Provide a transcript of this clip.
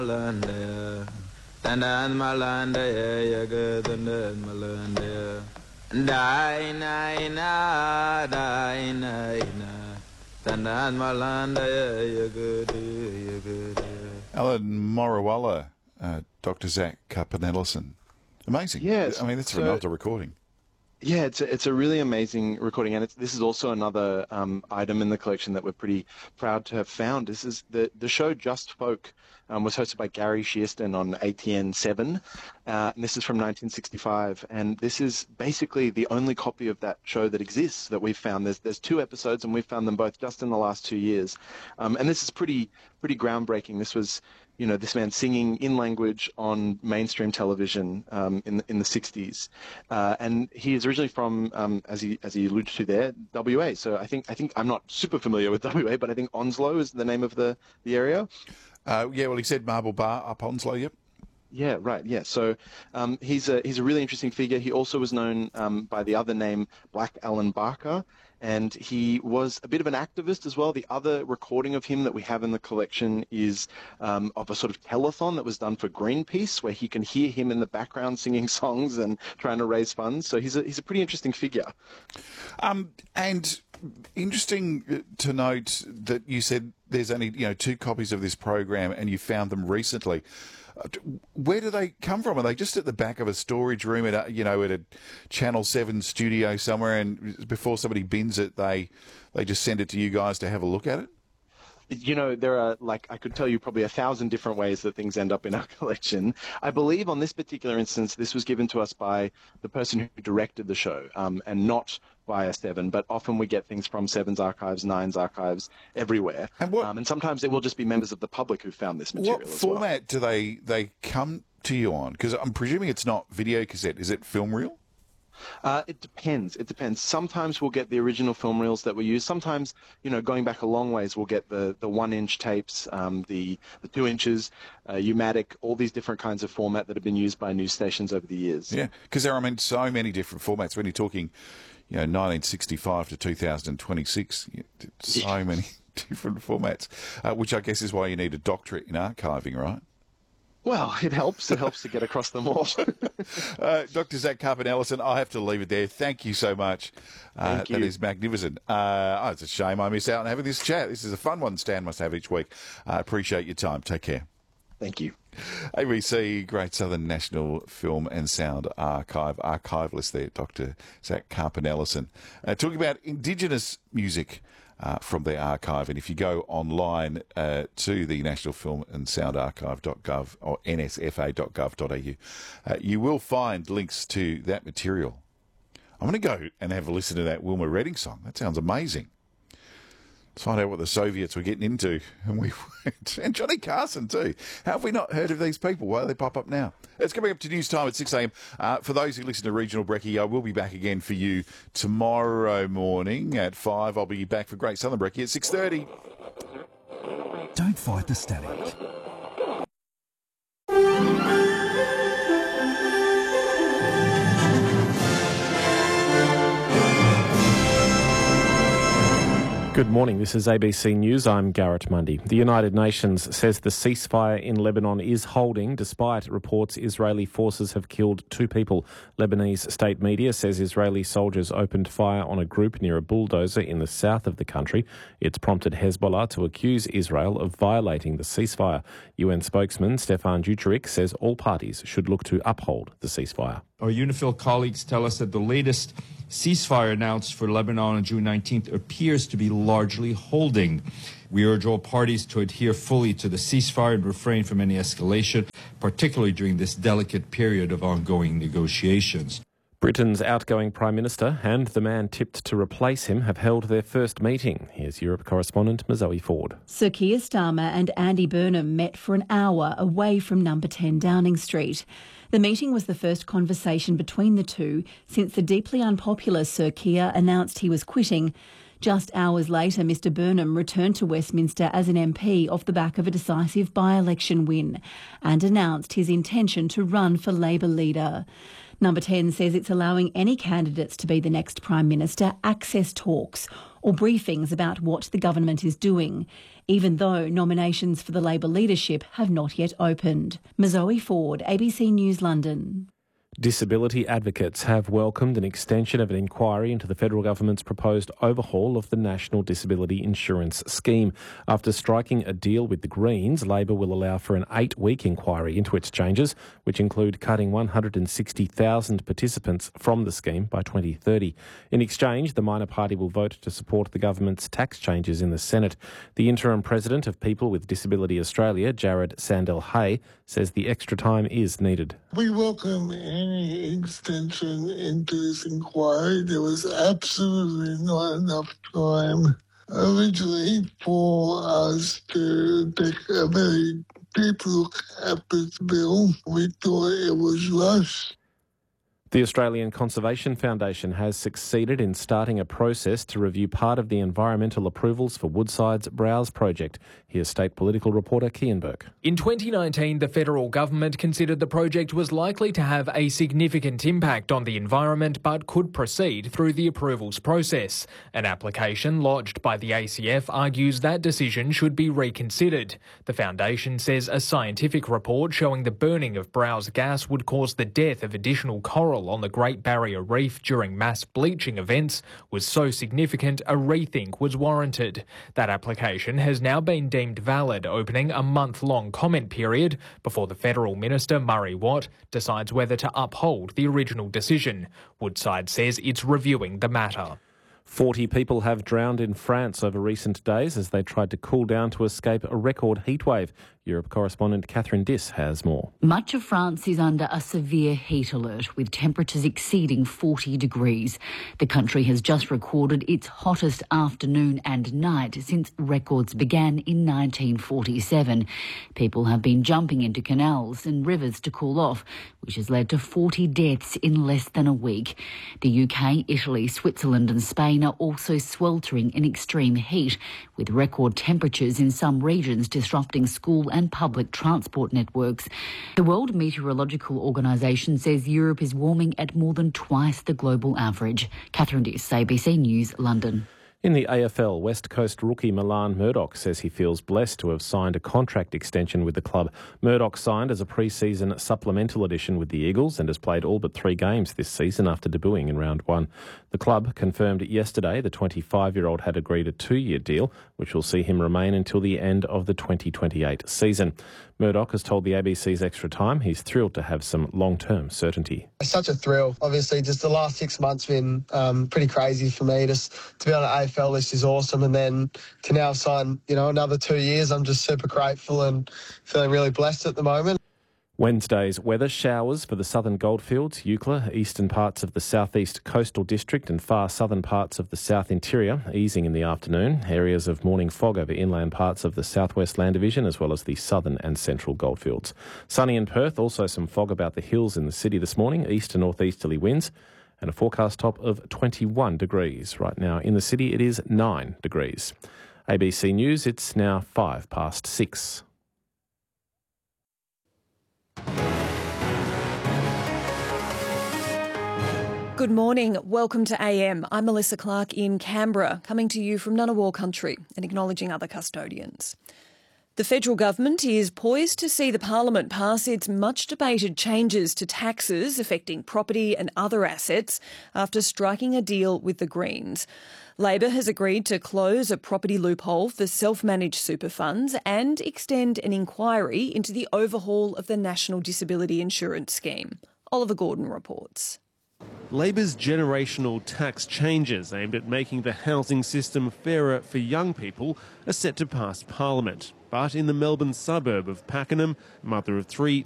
Malanda, Tandan Malanda, Yagadan Malanda, Daina, Tandan Malanda, Yagad. Alan Morawalla, Dr. Zach Carpenellison. Amazing. Yes. I mean, that's another recording. Yeah, it's a really amazing recording, and this is also another item in the collection that we're pretty proud to have found. This is the show Just Folk was hosted by Gary Shearston on ATN 7, and this is from 1965, and this is basically the only copy of that show that exists that we've found. There's 2 episodes, and we've found them both just in the last 2 years, and this is pretty groundbreaking. This was, this man singing in language on mainstream television in the 60s, and he is originally from, as he alluded to there, WA. So I think I'm not super familiar with WA, but I think Onslow is the name of the area. Yeah, well, he said Marble Bar up Onslow, yep. Yeah, right. Yeah, so he's a really interesting figure. He also was known by the other name Black Alan Barker, and he was a bit of an activist as well. The other recording of him that we have in the collection is of a sort of telethon that was done for Greenpeace, where you can hear him in the background singing songs and trying to raise funds. So he's a pretty interesting figure. And interesting to note that you said there's only 2 copies of this program, and you found them recently. Where do they come from? Are they just at the back of a storage room at a Channel 7 studio somewhere, and before somebody bins it, they just send it to you guys to have a look at it? There are, I could tell you probably 1,000 different ways that things end up in our collection. I believe on this particular instance, this was given to us by the person who directed the show, and not via 7, but often we get things from 7's archives, 9's archives, everywhere. And sometimes it will just be members of the public who found this material as well. What format do they come to you on? Because I'm presuming it's not video cassette. Is it film reel? It depends. Sometimes we'll get the original film reels that we use. Sometimes, going back a long ways, we'll get the 1-inch tapes, the 2 inches, U-matic, all these different kinds of format that have been used by news stations over the years. Yeah, because there are so many different formats. When you're talking, 1965 to 2026, so many different formats, which I guess is why you need a doctorate in archiving, right? Well, it helps. It helps to get across them all. Dr. Zach Carpenellison, I have to leave it there. Thank you so much. Thank you. That is magnificent. It's a shame I miss out on having this chat. This is a fun one Stan must have each week. I appreciate your time. Take care. Thank you. ABC Great Southern National Film and Sound archivalist there, Dr. Zach Carpenellison, talking about Indigenous music from their archive. And if you go online to the National Film and Sound Archive.gov or nsfa.gov.au, you will find links to that material. I'm going to go and have a listen to that Wilma Redding song. That sounds amazing. Let's find out what the Soviets were getting into. And Johnny Carson too. How have we not heard of these people? Why do they pop up now? It's coming up to news time at 6 a.m. For those who listen to Regional Brekkie, I will be back again for you tomorrow morning at 5. I'll be back for Great Southern Brekkie at 6:30. Don't fight the static. Good morning, this is ABC News. I'm Garrett Mundy. The United Nations says the ceasefire in Lebanon is holding despite reports Israeli forces have killed 2 people. Lebanese state media says Israeli soldiers opened fire on a group near a bulldozer in the south of the country. It's prompted Hezbollah to accuse Israel of violating the ceasefire. UN spokesman Stefan Dujarric says all parties should look to uphold the ceasefire. Our UNIFIL colleagues tell us that the latest ceasefire announced for Lebanon on June 19th appears to be largely holding. We urge all parties to adhere fully to the ceasefire and refrain from any escalation, particularly during this delicate period of ongoing negotiations. Britain's outgoing Prime Minister and the man tipped to replace him have held their first meeting. Here's Europe correspondent Mazoe Ford. Sir Keir Starmer and Andy Burnham met for an hour away from number 10 Downing Street. The meeting was the first conversation between the two since the deeply unpopular Sir Keir announced he was quitting. Just hours later, Mr Burnham returned to Westminster as an MP off the back of a decisive by-election win and announced his intention to run for Labor leader. Number 10 says it's allowing any candidates to be the next Prime Minister access talks or briefings about what the government is doing, even though nominations for the Labor leadership have not yet opened. Mazoe Ford, ABC News, London. Disability advocates have welcomed an extension of an inquiry into the federal government's proposed overhaul of the National Disability Insurance Scheme. After striking a deal with the Greens, Labor will allow for an 8-week inquiry into its changes, which include cutting 160,000 participants from the scheme by 2030. In exchange, the minor party will vote to support the government's tax changes in the Senate. The interim president of People with Disability Australia, Jared Sandell-Hay, says the extra time is needed. We welcome any extension into this inquiry. There was absolutely not enough time originally for us to take a very deep look at this bill. We thought it was rushed. The Australian Conservation Foundation has succeeded in starting a process to review part of the environmental approvals for Woodside's Browse project. Here's state political reporter Kian Burke. In 2019, the federal government considered the project was likely to have a significant impact on the environment but could proceed through the approvals process. An application lodged by the ACF argues that decision should be reconsidered. The foundation says a scientific report showing the burning of Browse gas would cause the death of additional coral on the Great Barrier Reef during mass bleaching events was so significant a rethink was warranted. That application has now been deemed valid, opening a month-long comment period before the federal minister, Murray Watt, decides whether to uphold the original decision. Woodside says it's reviewing the matter. 40 people have drowned in France over recent days as they tried to cool down to escape a record heatwave. Europe correspondent Catherine Diss has more. Much of France is under a severe heat alert, with temperatures exceeding 40 degrees. The country has just recorded its hottest afternoon and night since records began in 1947. People have been jumping into canals and rivers to cool off, which has led to 40 deaths in less than a week. The UK, Italy, Switzerland and Spain are also sweltering in extreme heat, with record temperatures in some regions disrupting school and public transport networks. The World Meteorological Organisation says Europe is warming at more than twice the global average. Catherine Diss, ABC News, London. In the AFL, West Coast rookie Milan Murdoch says he feels blessed to have signed a contract extension with the club. Murdoch signed as a pre-season supplemental addition with the Eagles and has played all but 3 games this season after debuting in round 1. The club confirmed yesterday the 25-year-old had agreed a 2-year deal, which will see him remain until the end of the 2028 season. Murdoch has told the ABC's Extra Time he's thrilled to have some long-term certainty. It's such a thrill. Obviously, just the last 6 months been pretty crazy for me. Just to be on an AFL list is awesome, and then to now sign, another 2 years, I'm just super grateful and feeling really blessed at the moment. Wednesday's weather: showers for the southern goldfields, Eucla, eastern parts of the southeast coastal district and far southern parts of the south interior, easing in the afternoon. Areas of morning fog over inland parts of the southwest land division as well as the southern and central goldfields. Sunny in Perth, also some fog about the hills in the city this morning, east to northeasterly winds and a forecast top of 21 degrees. Right now in the city it is 9 degrees. ABC News, it's now 6:05. Good morning. Welcome to AM. I'm Melissa Clark in Canberra, coming to you from Ngunnawal country and acknowledging other custodians. The federal government is poised to see the parliament pass its much-debated changes to taxes affecting property and other assets after striking a deal with the Greens. Labor has agreed to close a property loophole for self-managed super funds and extend an inquiry into the overhaul of the National Disability Insurance Scheme. Oliver Gordon reports. Labor's generational tax changes aimed at making the housing system fairer for young people are set to pass Parliament. But in the Melbourne suburb of Pakenham, mother of 3